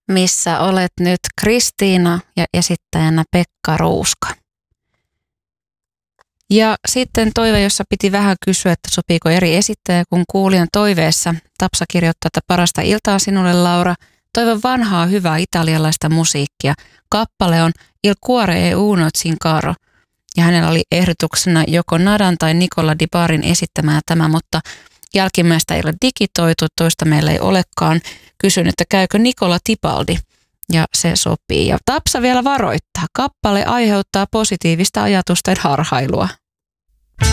missä olet nyt Kristiina ja esittäjänä Pekka Ruuska. Ja sitten toive, jossa piti vähän kysyä, että sopiiko eri esittäjä, kun kuulijan toiveessa Tapsa kirjoittaa, että parasta iltaa sinulle, Laura. Toivon vanhaa hyvää italialaista musiikkia. Kappale on Il cuore e uno zincaro. Ja hänellä oli ehdotuksena joko Nadan tai Nicola Di Barin esittämää tämä, mutta jälkimmäistä ei ole digitoitu, toista meillä ei olekaan. Kysyn, että käykö Nicola Tibaldi? Ja se sopii. Ja Tapsa vielä varoittaa. Kappale aiheuttaa positiivista ajatusten harhailua.